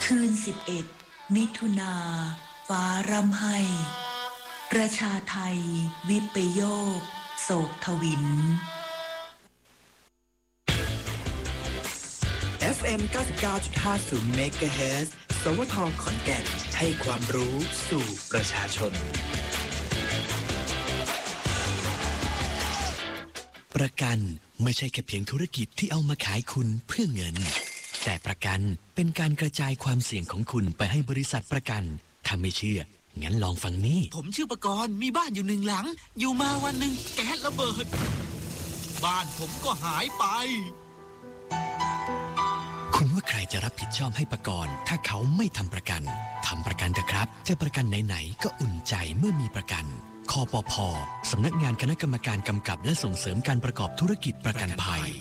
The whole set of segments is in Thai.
คืน11มิถุนาฟ้าร่ำไห้ประชาไทยวิปโยคโศกทวิน FM 99.50 MHz สวทขอนแก่นให้ความรู้สู่ประชาชนประกันไม่ใช่แค่เพียงธุรกิจที่เอามาขายคุณเพื่อเงินแต่ประกันเป็นการกระจายความเสี่ยงของคุณไปให้บริษัทประกันถ้าไม่เชื่องั้นลองฟังนี่ผมชื่อประกรณ์มีบ้านอยู่1 หลังอยู่มาวันหนึ่งแก๊สระเบิดบ้านผมก็หายไปคุณว่าใครจะรับผิดชอบให้ประกรณ์ถ้าเขาไม่ทำประกันทำประกันเถอะครับจะประกันไหนๆก็อุ่นใจเมื่อมีประกันคปภ.สำนักงานคณะกรรมการกำกับและส่งเสริมการประกอบธุรกิจประกันภัย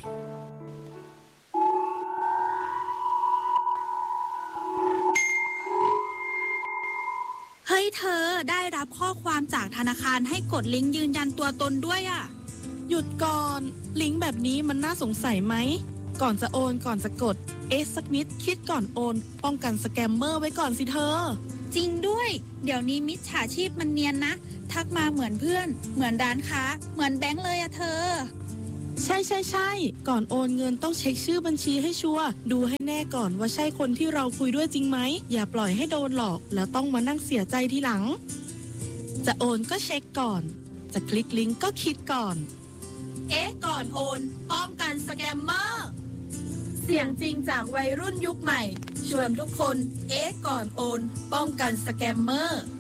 เฮ้ยเธอได้รับข้อความจากธนาคารให้กดลิงก์ยืนยันตัวตนด้วยอ่ะหยุดก่อนลิงก์แบบนี้มันน่าสงสัยไหมก่อนจะโอนก่อนจะกดสักนิดคิดก่อนโอนป้องกันสแกมเมอร์ไว้ก่อนสิเธอจริงด้วยเดี๋ยวนี้มิจฉาชีพมันเนียนนะทักมาเหมือนเพื่อนเหมือนร้านค้าเหมือนแบงค์เลยอะเธอใช่ก่อนโอนเงินต้องเช็คชื่อบัญชีให้ชัวร์ดูให้แน่ก่อนว่าใช่คนที่เราคุยด้วยจริงไหมอย่าปล่อยให้โดนหลอกแล้วต้องมานั่งเสียใจทีหลังจะโอนก็เช็คก่อนจะคลิกลิงก์ก็คิดก่อนก่อนโอนป้องกันสแกมเมอร์เสียงจริงจากวัยรุ่นยุคใหม่ชวนทุกคนก่อนโอนป้องกันสแกมเมอร์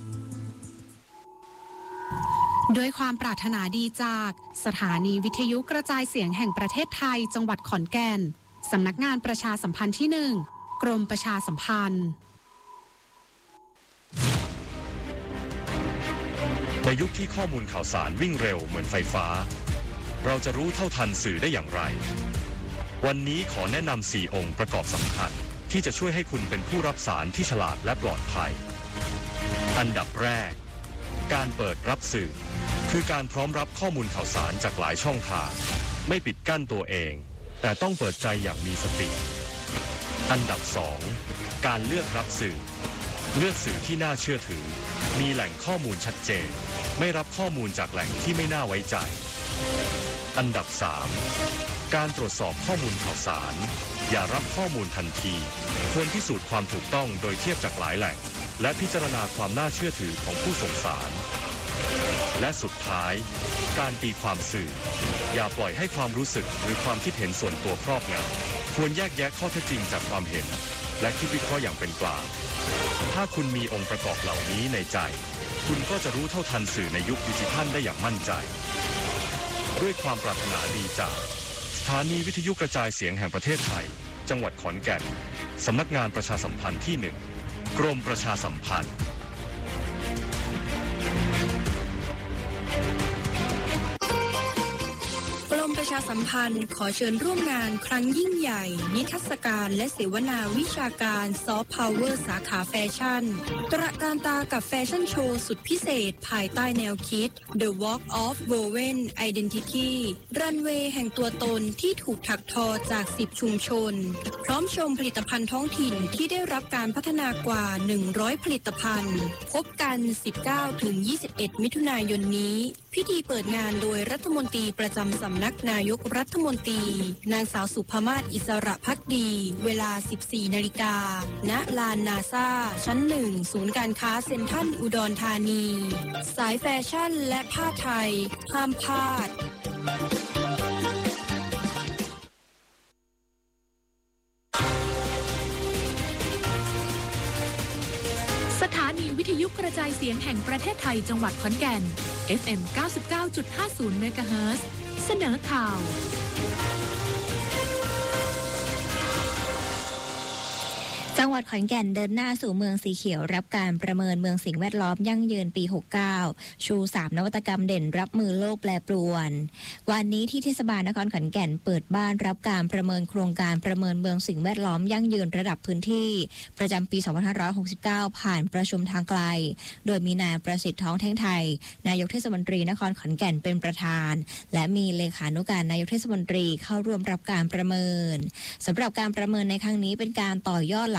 ด้วยความปรารถนาดีจากสถานีวิทยุกระจายเสียงแห่งประเทศไทยจังหวัดขอนแก่นสำนักงานประชาสัมพันธ์ที่1กรมประชาสัมพันธ์ในยุคที่ข้อมูลข่าวสารวิ่งเร็วเหมือนไฟฟ้าเราจะรู้เท่าทันสื่อได้อย่างไรวันนี้ขอแนะนำ4 องค์ประกอบสำคัญที่จะช่วยให้คุณเป็นผู้รับสารที่ฉลาดและปลอดภัยอันดับแรกการเปิดรับสื่อคือการพร้อมรับข้อมูลข่าวสารจากหลายช่องทางไม่ปิดกั้นตัวเองแต่ต้องเปิดใจอย่างมีสติอันดับ2การเลือกรับสื่อเลือกสื่อที่น่าเชื่อถือมีแหล่งข้อมูลชัดเจนไม่รับข้อมูลจากแหล่งที่ไม่น่าไว้ใจอันดับ3การตรวจสอบข้อมูลข่าวสารอย่ารับข้อมูลทันทีควรพิสูจน์ความถูกต้องโดยเทียบจากหลายแหล่งและพิจารณาความน่าเชื่อถือของผู้ส่งสารและสุดท้ายการตีความสื่ออย่าปล่อยให้ความรู้สึกหรือความคิดเห็นส่วนตัวครอบงำควรแยกแยะข้อเท็จจริงจากความเห็นและคิดวิเคราะห์อย่างเป็นกลางถ้าคุณมีองค์ประกอบเหล่านี้ในใจคุณก็จะรู้เท่าทันสื่อในยุคดิจิทัลได้อย่างมั่นใจด้วยความปรารถนาดีจากสถานีวิทยุกระจายเสียงแห่งประเทศไทยจังหวัดขอนแก่นสำนักงานประชาสัมพันธ์ที่1กรมประชาสัมพันธ์กรมประชาสัมพันธ์ขอเชิญร่วมงานครั้งยิ่งใหญ่นิทรรศการและเสวนาวิชาการซอฟต์พาวเวอร์สาขาแฟชั่นตระการตากับแฟชั่นโชว์สุดพิเศษภายใต้แนวคิด The Walk of Woven Identity รันเวย์แห่งตัวตนที่ถูกถักทอจาก10ชุมชนพร้อมชมผลิตภัณฑ์ท้องถิ่นที่ได้รับการพัฒนากว่า100ผลิตภัณฑ์พบกัน 19-21 มิถุนายนนี้พิธีเปิดงานโดยรัฐมนตรีประจำสำนักนายกรัฐมนตรีนางสาวสุภมาศอิสระภักดีเวลา 14 นาฬิกาณลานนาซาชั้น 1 ศูนย์การค้าเซ็นทรัลอุดรธานีสายแฟชั่นและผ้าไทยห้ามพลาดสถานีวิทยุกระจายเสียงแห่งประเทศไทยจังหวัดขอนแก่น FM 99.50 MHz เสนอข่าวจังหวัดขอนแก่นเดินหน้าสู่เมืองสีเขียวรับการประเมินเมืองสิ่งแวดล้อมยั่งยืนปี 69 ชู3นวัตกรรมเด่นรับมือโลกแปรปรวนวันนี้ที่เทศบาลนครขอนแก่นเปิดบ้านรับการประเมินโครงการประเมินเมืองสิ่งแวดล้อมยั่งยืนระดับพื้นที่ประจำปี 2569 ผ่านประชุมทางไกลโดยมีนายประสิทธิ์ท้องแท่งไทยนายกเทศมนตรีนครขอนแก่นเป็นประธานและมีเลขานุการนายกเทศมนตรีเข้าร่วมรับการประเมินสำหรับการประเมินในครั้งนี้เป็นการต่อยอดหลัง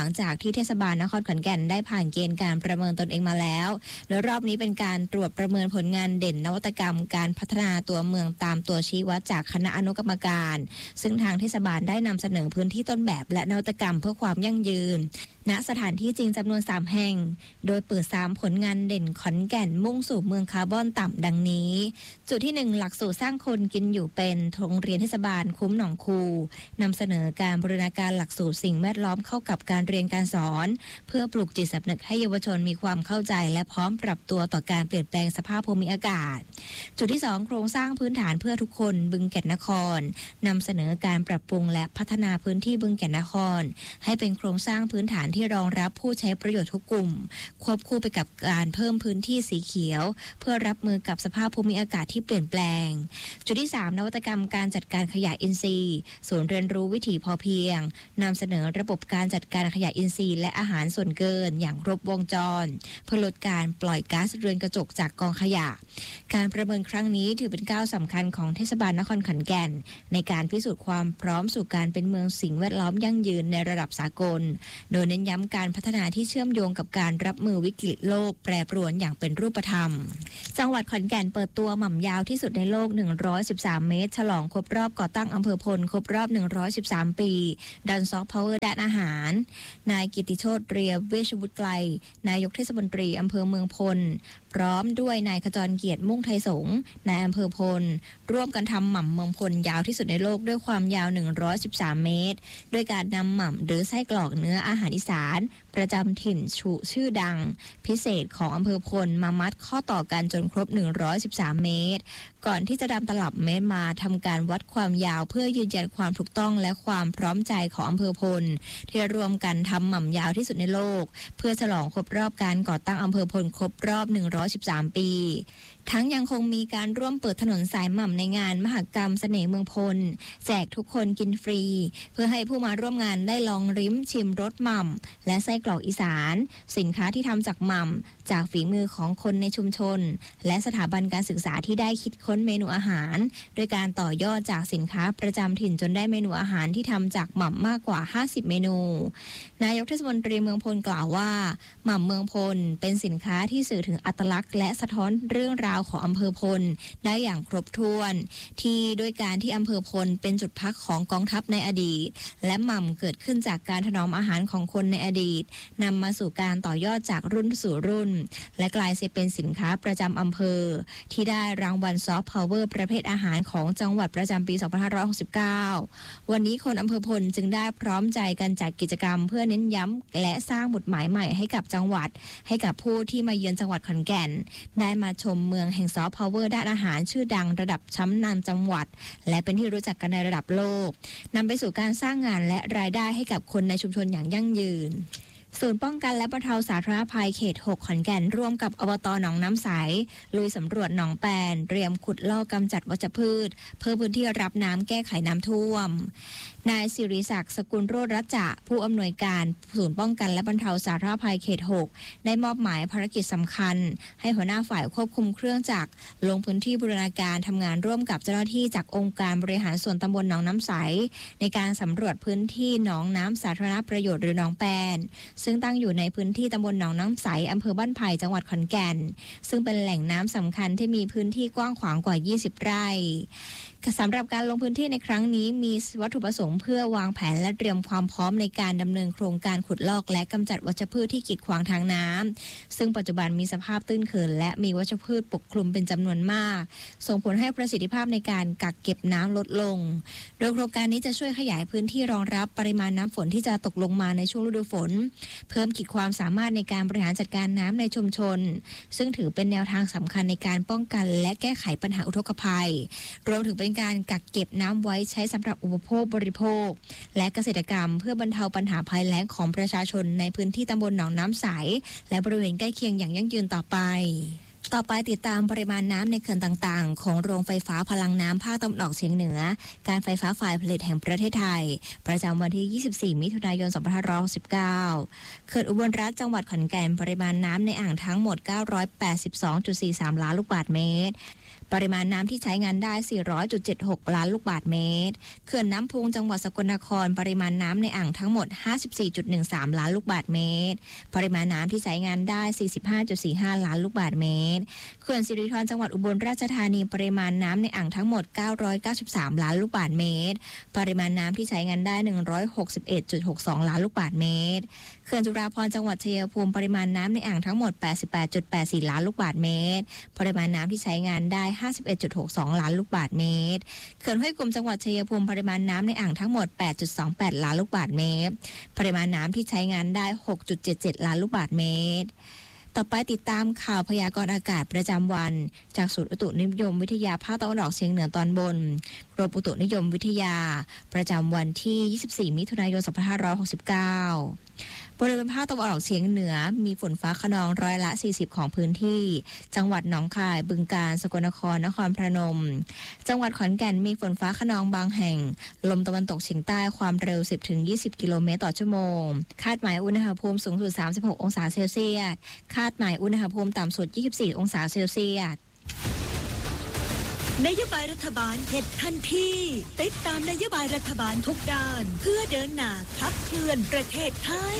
งจากที่เทศบาลนครขอนแก่นได้ผ่านเกณฑ์การประเมินตนเองมาแล้วโดยรอบนี้เป็นการตรวจประเมินผลงานเด่นนวัตกรรมการพัฒนาตัวเมืองตามตัวชี้วัดจากคณะอนุกรรมการซึ่งทางเทศบาลได้นำเสนอพื้นที่ต้นแบบและนวัตกรรมเพื่อความยั่งยืนณสถานที่จริงจำนวน3แห่งโดยเปิด3ผลงานเด่นขอนแก่นมุ่งสู่เมืองคาร์บอนต่ำดังนี้จุดที่1หลักสูตรสร้างคนกินอยู่เป็นโรงเรียนเทศบาลคุ้มหนองคูนำเสนอการบูรณาการหลักสูตรสิ่งแวดล้อมเข้ากับการเรียนการสอนเพื่อปลูกจิตสำนึกให้เยาวชนมีความเข้าใจและพร้อมปรับตัวต่อการเปลี่ยนแปลงสภาพภูมิอากาศจุดที่2โครงสร้างพื้นฐานเพื่อทุกคนบึงแก่นนครนำเสนอการปรับปรุงและพัฒนาพื้นที่บึงแก่นนครให้เป็นโครงสร้างพื้นฐานที่รองรับผู้ใช้ประโยชน์ทุกกลุ่มควบคู่ไปกับการเพิ่มพื้นที่สีเขียวเพื่อรับมือกับสภาพภูมิอากาศที่เปลี่ยนแปลงจุดที่3นวัตกรรมการจัดการขยะอินทรีย์ศูนย์เรียนรู้วิถีพอเพียงนำเสนอระบบการจัดการขยะอินทรีย์และอาหารส่วนเกินอย่างครบวงจรเพื่อลดการปล่อยก๊าซเรือนกระจกจากกองขยะการประเมินครั้งนี้ถือเป็นก้าวสำคัญของเทศบาลนครขอนแก่นในการพิสูจน์ความพร้อมสู่การเป็นเมืองสิ่งแวดล้อมยั่งยืนในระดับสากลโดยเน้นย้ำการพัฒนาที่เชื่อมโยงกับการรับมือวิกฤตโลกแปรปรวนอย่างเป็นรูปธรรมจังหวัดขอนแก่นเปิดตัวหม่ำยาวที่สุดในโลก113เมตรฉลองครบรอบก่อตั้งอำเภอพลครบรอบ113ปีดันซอฟต์พาวเวอร์ด้านอาหารนายกิติโชติเรียเวชวุฒิไกลนายกเทศมนตรีอำเภอเมืองพลพร้อมด้วยนายขจรเกียรติมุ่งไทยสงฆ์นายอำเภอพลร่วมกันทำหม่ำเมืองพลยาวที่สุดในโลกด้วยความยาว113เมตรด้วยการนำหม่ำหรือไส้กรอกเนื้ออาหารอีสานประจำถิ่นชื่อดังพิเศษของอำเภอพลมามัดข้อต่อกันจนครบ113เมตรก่อนที่จะนำตลับเมตรมาทำการวัดความยาวเพื่อยืนยันความถูกต้องและความพร้อมใจของอำเภอพลที่รวมกันทำหม่ำยาวที่สุดในโลกเพื่อฉลองครบรอบการก่อตั้งอำเภอพลครบรอบ113ปีทั้งยังคงมีการร่วมเปิดถนนสายหม่ำในงานมหกรรมเสน่ห์เมืองพลแจกทุกคนกินฟรีเพื่อให้ผู้มาร่วมงานได้ลองริมชิมรสหม่ำและไส้กรอกอีสานสินค้าที่ทำจากหม่ำจากฝีมือของคนในชุมชนและสถาบันการศึกษาที่ได้คิดค้นเมนูอาหารโดยการต่อยอดจากสินค้าประจำถิ่นจนได้เมนูอาหารที่ทำจากหม่ำมากกว่า50เมนูนายกเทศมนตรีเมืองพลกล่าวว่าหม่ำเมืองพลเป็นสินค้าที่สื่อถึงอัตลักษณ์และสะท้อนเรื่องราวของอำเภอพลได้อย่างครบถ้วนที่ด้วยการที่อำเภอพลเป็นจุดพักของกองทัพในอดีตและหม่ำเกิดขึ้นจากการถนอมอาหารของคนในอดีตนำมาสู่การต่อยอดจากรุ่นสู่รุ่นและกลายเป็นสินค้าประจำอำเภอที่ได้รางวัลซอฟต์พาวเวอร์ประเภทอาหารของจังหวัดประจำปี2569วันนี้คนอำเภอพลจึงได้พร้อมใจกันจัดกิจกรรมเพื่อเน้นย้ำและสร้างบทหมายใหม่ให้กับจังหวัดให้กับผู้ที่มาเยือนจังหวัดขอนแก่นได้มาชมเมืองแห่งซอฟต์พาวเวอร์ด้านอาหารชื่อดังระดับชั้นนำจังหวัดและเป็นที่รู้จักกันในระดับโลกนำไปสู่การสร้างงานและรายได้ให้กับคนในชุมชนอย่างยั่งยืนศูนย์ป้องกันและบรรเทาสาธารณภัยเขต6ขอนแก่นร่วมกับอบต.หนองน้ำใสลุยสำรวจหนองแปนเตรียมขุดลอกกำจัดวัชพืชเพื่อพื้นที่รับน้ำแก้ไขน้ำท่วมนายศิริศักดิ์สกุลโรจน์รัชจะผู้อำนวยการศูนย์ป้องกันและบรรเทาสาธารณภัยเขต6ได้มอบหมายภารกิจสำคัญให้หัวหน้าฝ่ายควบคุมเครื่องจักรลงพื้นที่บูรณาการทำงานร่วมกับเจ้าหน้าที่จากองค์การบริหารส่วนตำบลหนองน้ำใสในการสำรวจพื้นที่หนองน้ำสาธารณประโยชน์หรือหนองแปนซึ่งตั้งอยู่ในพื้นที่ตำบลหนองน้ำใสอำเภอบ้านไผ่จังหวัดขอนแก่นซึ่งเป็นแหล่งน้ำสำคัญที่มีพื้นที่กว้างขวางกว่า20ไร่สำหรับการลงพื้นที่ในครั้งนี้มีวัตถุประสงค์เพื่อวางแผนและเตรียมความพร้อมในการดำเนินโครงการขุดลอกและกำจัดวัชพืชที่กีดขวางทางน้ำซึ่งปัจจุบันมีสภาพตื้นเขินและมีวัชพืชปกคลุมเป็นจำนวนมากส่งผลให้ประสิทธิภาพในการกักเก็บน้ำลดลงโดยโครงการนี้จะช่วยขยายพื้นที่รองรับปริมาณน้ำฝนที่จะตกลงมาในช่วงฤดูฝนเพิ่มขีดความสามารถในการบริหารจัดการน้ำในชุมชนซึ่งถือเป็นแนวทางสำคัญในการป้องกันและแก้ไขปัญหาอุทกภัยรวมถึงเป็นการกักเก็บน้ำไว้ใช้สำหรับอุปโภคบริโภคและเกษตรกรรมเพื่อบรรเทาปัญหาภัยแล้งของประชาชนในพื้นที่ตำบลหนองน้ำใสและบริเวณใกล้เคียงอย่างยั่งยืนต่อไปติดตามปริมาณน้ำในเขื่อนต่างๆของโรงไฟฟ้าพลังน้ำภาคตะวันออกเฉียงเหนือการไฟฟ้าฝ่ายผลิตแห่งประเทศไทยประจำวันที่24มิถุนายน2569เขื่อนอุบลรัตน์จังหวัดขอนแก่นปริมาณน้ำในอ่างทั้งหมด 982.43 ล้านลูกบาศก์เมตรปริมาณน้ำที่ใช้งานได้ 400.76 ล้านลูกบาศก์เมตรเขื่อนน้ำพุงจังหวัดสกลนครปริมาณน้ำในอ่างทั้งหมด 54.13 ล้านลูกบาศก์เมตรปริมาณน้ำที่ใช้งานได้ 45.45 ล้านลูกบาศก์เมตรเขื่อนสิริธรจังหวัดอุบลราชธานีปริมาณน้ำในอ่างทั้งหมด 993 ล้านลูกบาศก์เมตรปริมาณน้ำที่ใช้งานได้ 161.62 ล้านลูกบาศก์เมตรเขื่อนจุฬาภรณ์จังหวัดชัยภูมิปริมาณน้ำในอ่างทั้งหมด 88.84 ล้านลูกบาศก์เมตรปริมาณน้ำที่ใช้งานได้ 51.62 ล้านลูกบาศก์เมตรเขื่อนห้วยกลมจังหวัดชัยภูมิปริมาณน้ำในอ่างทั้งหมด 8.28 ล้านลูกบาศก์เมตรปริมาณน้ำที่ใช้งานได้ 6.77 ล้านลูกบาศก์เมตรต่อไปติดตามข่าวพยากรณ์อากาศประจำวันจากศูนย์อุตุนิยมวิทยาภาคตะวันออกเฉียงเหนือตอนบนกรมอุตุนิยมวิทยาประจำวันที่ 24 มิถุนายน 2569บริเวณภาคตะวันออกเฉียงเหนือมีฝนฟ้าคะนองร้อยละ 40 ของพื้นที่จังหวัดหนองคายบึงกาฬสกลนครนครพนมจังหวัดขอนแก่นมีฝนฟ้าคะนองบางแห่งลมตะวันตกเฉียงใต้ความเร็ว 10-20 กิโลเมตรต่อชั่วโมงคาดหมายอุณหภูมิสูงสุด 36 องศาเซลเซียสคาดหมายอุณหภูมิต่ำสุด 24 องศาเซลเซียสนโยบายรัฐบาลเห็นทันทีติดตามนโยบายรัฐบาลทุกด้านเพื่อเดินหน้าขับเคลื่อนประเทศไทย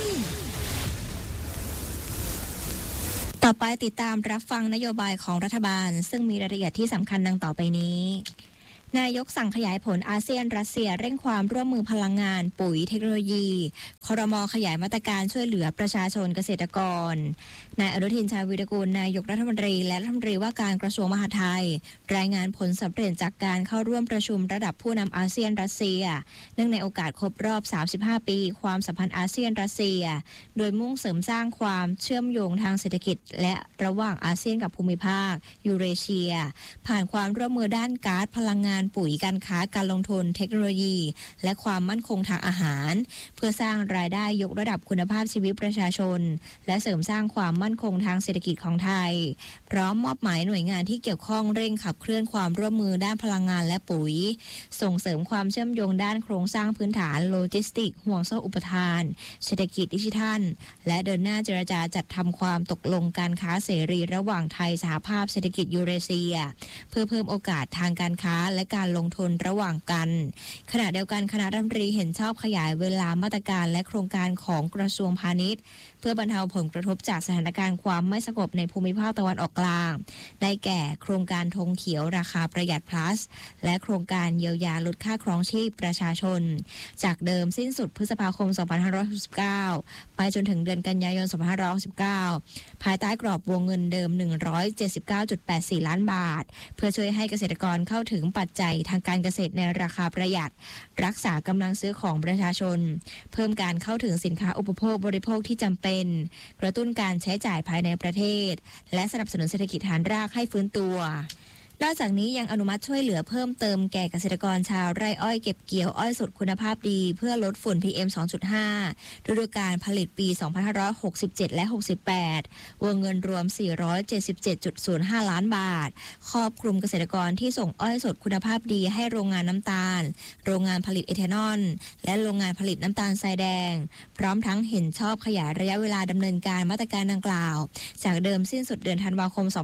ต่อไปติดตามรับฟังนโยบายของรัฐบาลซึ่งมีรายละเอียดที่สำคัญดังต่อไปนี้นายกสั่งขยายผลอาเซียนรัสเซียเร่งความร่วมมือพลังงานปุ๋ยเทคโนโลยีครม.ขยายมาตรการช่วยเหลือประชาชนเกษตรกรนายอนุทินชาญวีรกูลนายกรัฐมนตรีและรัฐมนตรีว่าการกระทรวงมหาดไทยรายงานผลสำเร็จจากการเข้าร่วมประชุมระดับผู้นำอาเซียนรัสเซียเนื่องในโอกาสครบรอบ35 ปีความสัมพันธ์อาเซียนรัสเซียโดยมุ่งเสริมสร้างความเชื่อมโยงทางเศรษฐกิจและระหว่างอาเซียนกับภูมิภาคยูเรเชียผ่านความร่วมมือด้านก๊าซพลังงานปุ๋ยการค้าการลงทุนเทคโนโลยีและความมั่นคงทางอาหารเพื่อสร้างรายได้ยกระดับคุณภาพชีวิตประชาชนและเสริมสร้างความมั่นคงทางเศรษฐกิจของไทยพร้อมมอบหมายหน่วยงานที่เกี่ยวข้องเร่งขับเคลื่อนความร่วมมือด้านพลังงานและปุ๋ยส่งเสริมความเชื่อมโยงด้านโครงสร้างพื้นฐานโลจิสติกห่วงโซ่อุปทานเศรษฐกิจดิจิทัลและเดินหน้าเจรจาจัดทำความตกลงการค้าเสรีระหว่างไทยสหภาพเศรษฐกิจยูเรเซียเพื่อเพิ่มโอกาสทางการค้าและการลงทุนระหว่างกันขณะเดียวกันคณะรัฐมนตรีเห็นชอบขยายเวลามาตรการและโครงการของกระทรวงพาณิชย์เพื่อบรรเทาผลกระทบจากสถานการณ์ความไม่สงบในภูมิภาคตะวันออกกลางได้แก่โครงการธงเขียวราคาประหยัด plus และโครงการเยียวยาลดค่าครองชีพประชาชนจากเดิมสิ้นสุดพฤษภาคม 2569 ไปจนถึงเดือนกันยายน 2569 ภายใต้กรอบวงเงินเดิม 179.84 ล้านบาทเพื่อช่วยให้เกษตรกรเข้าถึงปัจจัยทางการเกษตรในราคาประหยัดรักษากำลังซื้อของประชาชนเพิ่มการเข้าถึงสินค้าอุปโภคบริโภคที่จำเป็นกระตุ้นการใช้จ่ายภายในประเทศและสนับสนุนเศรษฐกิจฐานรากให้ฟื้นตัวนอกจากนี้ยังอนุมัติช่วยเหลือเพิ่มเติมแก่เกษตรกรชาวไร่อ้อยเก็บเกี่ยวอ้อยสดคุณภาพดีเพื่อลดฝุ่น PM 2.5 ฤดูกาลผลิตปี 2567 และ 68 วงเงินรวม 477.05 ล้านบาทครอบคลุมเกษตรกรที่ส่งอ้อยสดคุณภาพดีให้โรงงานน้ำตาลโรงงานผลิตเอทานอลและโรงงานผลิตน้ำตาลทรายแดงพร้อมทั้งเห็นชอบขยายระยะเวลาดำเนินการมาตรการดังกล่าวจากเดิมสิ้นสุดเดือนธันวาคม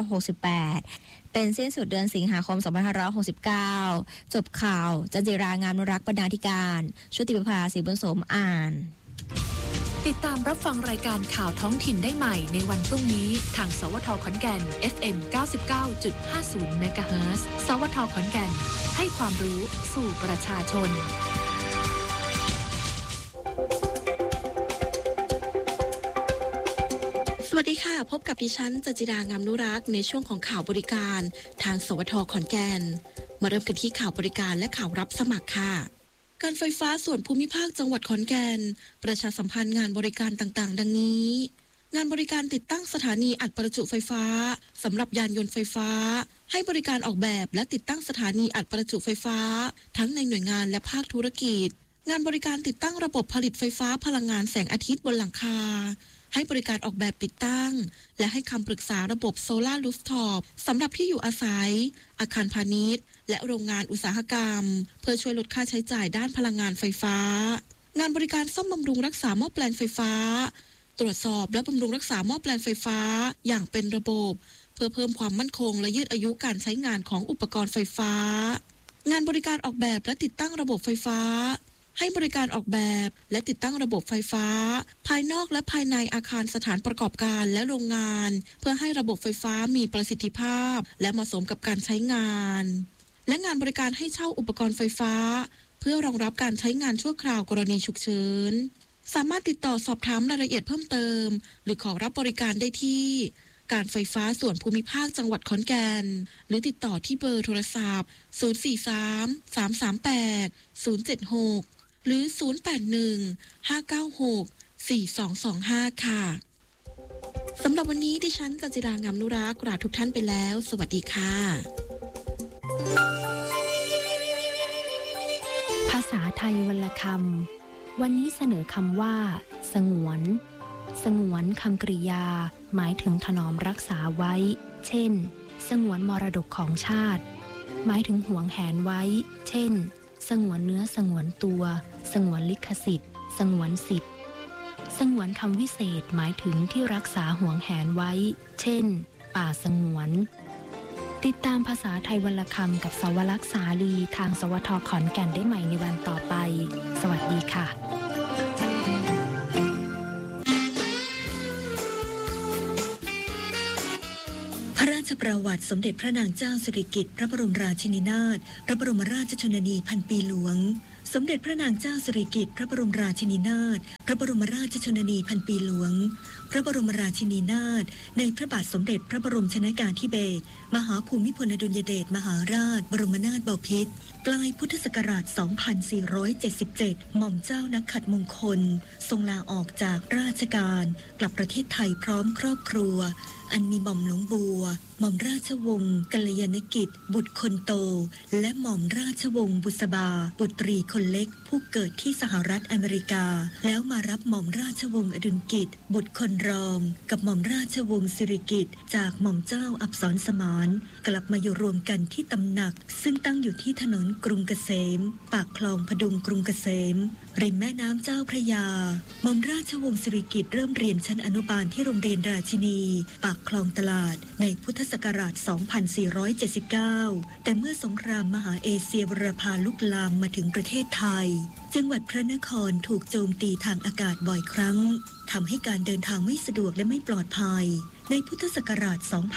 2568เป็นสิ้นสุดเดือนสิงหาคม 2569 จบข่าวจันจิรางามนุรักษ์บรรณาธิการชุติภาศรีบุญสมอ่านติดตามรับฟังรายการข่าวท้องถิ่นได้ใหม่ในวันพรุ่งนี้ทางสวท.ขอนแก่น FM 99.50 เมกะเฮิรตซ์สวท.ขอนแก่นให้ความรู้สู่ประชาชนสวัสดีค่ะพบกับดิฉันจันจิรางามนุรักษ์ในช่วงของข่าวบริการทางสวท.ขอนแก่นมาเริ่มกันที่ข่าวบริการและข่าวรับสมัครค่ะการไฟฟ้าส่วนภูมิภาคจังหวัดขอนแก่นประชาสัมพันธ์งานบริการต่างๆดังนี้งานบริการติดตั้งสถานีอัดประจุไฟฟ้าสำหรับยานยนต์ไฟฟ้าให้บริการออกแบบและติดตั้งสถานีอัดประจุไฟฟ้าทั้งในหน่วยงานและภาคธุรกิจงานบริการติดตั้งระบบผลิตไฟฟ้าพลังงานแสงอาทิตย์บนหลังคาให้บริการออกแบบติดตั้งและให้คำปรึกษาระบบโซลาร์รูฟท็อปสำหรับที่อยู่อาศัยอาคารพาณิชย์และโรงงานอุตสาหกรรมเพื่อช่วยลดค่าใช้จ่ายด้านพลังงานไฟฟ้างานบริการซ่อมบำรุงรักษาหม้อแปลงไฟฟ้าตรวจสอบและบำรุงรักษาหม้อแปลงไฟฟ้าอย่างเป็นระบบเพื่อเพิ่มความมั่นคงและยืดอายุการใช้งานของอุปกรณ์ไฟฟ้างานบริการออกแบบและติดตั้งระบบไฟฟ้าให้บริการออกแบบและติดตั้งระบบไฟฟ้าภายนอกและภายในอาคารสถานประกอบการและโรงงานเพื่อให้ระบบไฟฟ้ามีประสิทธิภาพและเหมาะสมกับการใช้งานและงานบริการให้เช่าอุปกรณ์ไฟฟ้าเพื่อรองรับการใช้งานชั่วคราวกรณีฉุกเฉินสามารถติดต่อสอบถามรายละเอียดเพิ่มเติมหรือขอรับบริการได้ที่การไฟฟ้าส่วนภูมิภาคจังหวัดขอนแก่นหรือติดต่อที่เบอร์โทรศัพท์043-338-076หรือ081-596-4225ค่ะสำหรับวันนี้ดิฉันกัญจิรางามนุรักษ์กราบทุกท่านไปแล้วสวัสดีค่ะภาษาไทยวรรณคำวันนี้เสนอคำว่าสงวนสงวนคำกริยาหมายถึงถนอมรักษาไว้เช่นสงวนมรดกของชาติหมายถึงหวงแหนไว้เช่นสงวนเนื้อสงวนตัวสงวนลิขสิทธิ์สงวนสิทธิ์สงวนคำวิเศษหมายถึงที่รักษาหวงแหนไว้เช่นป่าสงวนติดตามภาษาไทยวรรณคำกับสวรักษ์สาลีทางสวทขอนแก่นได้ใหม่ในวันต่อไปสวัสดีค่ะพระราชประวัติสมเด็จพระนางเจ้าสิริกิติ์พระบรมราชินีนาถพระบรมราชชนนีพันปีหลวงสมเด็จพระนางเจ้าสิริกิติ์พระบรมราชินีนาถพระบรมราชชนนีพันปีหลวงพระบรมราชินีนาถในพระบาทสมเด็จพระบรมชนกาธิเบศรมหาภูมิพลอดุลยเดชมหาราชบรมนาถบพิตรปลายพุทธศักราช 2477 หม่อมเจ้านักขัตมงคลทรงลาออกจากราชการกลับประเทศไทยพร้อมครอบครัวอันมีหม่อมหลวงบัวหม่อมราชวงศ์กัลยาณกิจบุตรคนโตและหม่อมราชวงศ์บุษบาบุตรีคนเล็กผู้เกิดที่สหรัฐอเมริกาแล้วมารับหม่อมราชวงศ์อดุลกิจบุตรคนรองกับหม่อมราชวงศ์สิริกิติ์จากหม่อมเจ้าอับสรสมานกลับมาอยู่รวมกันที่ตำหนักซึ่งตั้งอยู่ที่ถนนกรุงเกษมปากคลองพดุงกรุงเกษมริมแม่น้ำเจ้าพระยาหม่อมราชวงศ์สิริกิติ์เริ่มเรียนชั้นอนุบาลที่โรงเรียนราชินีปากคลองตลาดในพุทธศักราช 2479 แต่เมื่อสงครามมหาเอเชียบูรพาลุกลามมาถึงประเทศไทยจังหวัดพระนครถูกโจมตีทางอากาศบ่อยครั้งทำให้การเดินทางไม่สะดวกและไม่ปลอดภัยในพุทธศักราช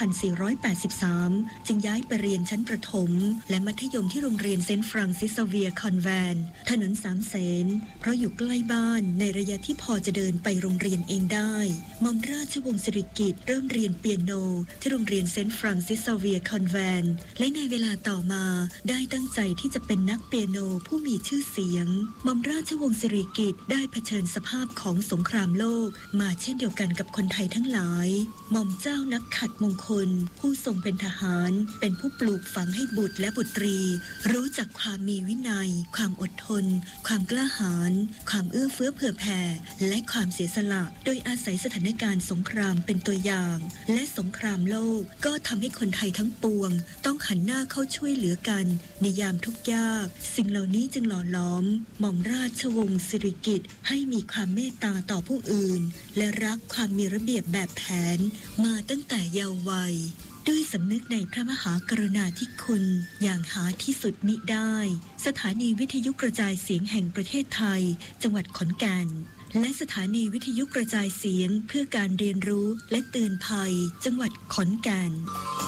2483 จึงย้ายไปเรียนชั้นประถมและมัธยมที่โรงเรียนเซนต์ฟรังซิสเซเวียร์คอนแวนต์ถนนสามเสนเพราะอยู่ใกล้บ้านในระยะที่พอจะเดินไปโรงเรียนเองได้หม่อมราชวงศ์สิริกิติ์เริ่มเรียนเปียโนที่โรงเรียนเซนต์ฟรังซิสเซเวียร์คอนแวนต์และในเวลาต่อมาได้ตั้งใจที่จะเป็นนักเปียโนผู้มีชื่อเสียงหม่อมราชวงศ์สิริกิติ์ได้เผชิญสภาพของสงครามโลกมาเช่นเดียวกันกับคนไทยทั้งหลายหม่อมเจ้านักขัตมงคลผู้ทรงเป็นทหารเป็นผู้ปลูกฝังให้บุตรและบุตรีรู้จักความมีวินัยความอดทนความกล้าหาญความเอื้อเฟื้อเผื่อแผ่และความเสียสละโดยอาศัยสถานการณ์สงครามเป็นตัวอย่างและสงครามโลกก็ทำให้คนไทยทั้งปวงต้องหันหน้าเข้าช่วยเหลือกันในยามทุกข์ยากสิ่งเหล่านี้จึงหล่อหลอมหม่อมราชวงศ์สิริกิติ์ให้มีความเมตตาต่อผู้อื่นและรักความมีระเบียบแบบแผนมาตั้งแต่เยาว์วัยด้วยสำนึกในพระมหากรุณาธิคุณอย่างหาที่สุดมิได้สถานีวิทยุกระจายเสียงแห่งประเทศไทยจังหวัดขอนแก่นและสถานีวิทยุกระจายเสียงเพื่อการเรียนรู้และเตือนภัยจังหวัดขอนแก่น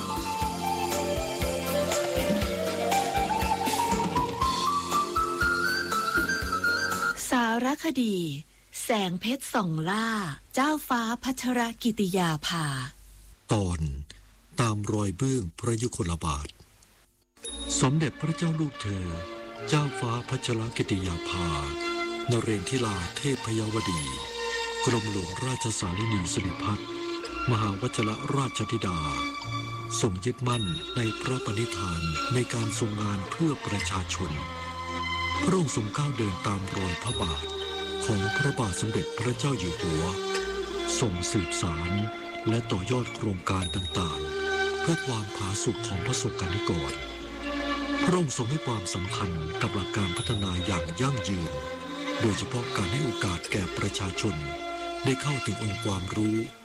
สารคดีแสงเพชรส่องล่าเจ้าฟ้าพัชรกิติยาภาตอนตามรอยเบื้องพระยุคลบาทสมเด็จพระเจ้าลูกเธอเจ้าฟ้าพัชรกิติยาภานเรนทิลาเทพยวดีกรมหลวงราชสารินีสิริพัฒน์มหาวชรราชธิดาทรงยึดมั่นในพระปณิธานในการทรงงานเพื่อประชาชนพระองค์ทรงก้าวเดินตามรอยพระบาทของพระบาทสมเด็จพระเจ้าอยู่หัวทรงสืบสารและต่อยอดโครงการต่างๆเพื่อความผาสุกของพระสงฆ์นิกรพระองค์ทรงให้ความสำคัญกับหลักการพัฒนาอย่างยั่งยืนโดยเฉพาะการให้โอกาสแก่ประชาชนได้เข้าถึงองค์ความรู้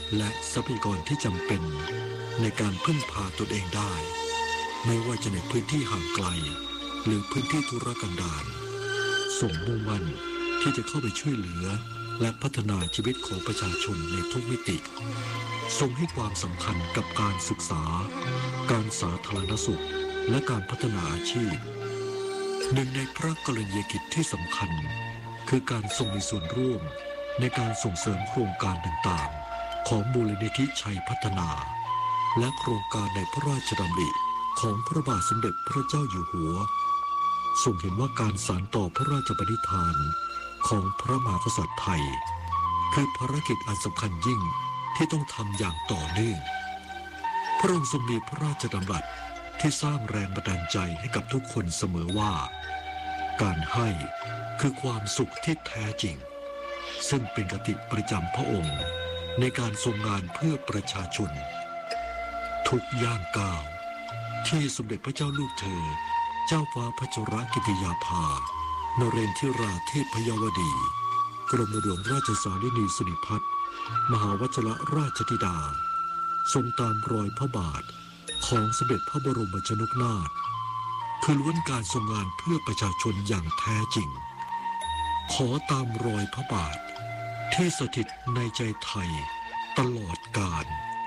และทรัพยากรที่จำเป็นในการพึ่งพาตนเองได้ไม่ว่าจะในพื้นที่ห่างไกลหรือพื้นที่ทุรกันดารส่งมุ่งมั่นที่จะเข้าไปช่วยเหลือและพัฒนาชีวิตของประชาชนในทุกมิติทรงให้ความสำคัญกับการศึกษาการสาธารณสุขและการพัฒนาอาชีพหนึ่งในพระกรณียกิจที่สำคัญคือการทรงมีส่วนร่วมในการส่งเสริมโครงการต่างๆของมูลนิธิชัยพัฒนาและโครงการในพระราชดำริของพระบาทสมเด็จพระเจ้าอยู่หัวทรงเห็นว่าการสานต่อพระราชปณิธานของพระมหากษัตริย์ไทยคือภารกิจอันสำคัญยิ่งที่ต้องทำอย่างต่อเนื่องพระองค์ทรงมีพระราชดำรัสที่สร้างแรงบันดาลใจให้กับทุกคนเสมอว่าการให้คือความสุขที่แท้จริงซึ่งเป็นคติประจำพระองค์ในการทรงงานเพื่อประชาชนทุกย่างก้าวที่สมเด็จพระเจ้าลูกเธอเจ้าฟ้าพัชรกิติยาภานเรนทิราเทพยาวดีกรมหลวงราชสารินีสิริพัฒน์มหาวชิรราชธิดาทรงตามรอยพระบาทของสมเด็จพระบรมชนกนาถคือล้วนการทรงงานเพื่อประชาชนอย่างแท้จริงขอตามรอยพระบาทที่สถิตในใจไทยตลอดกาล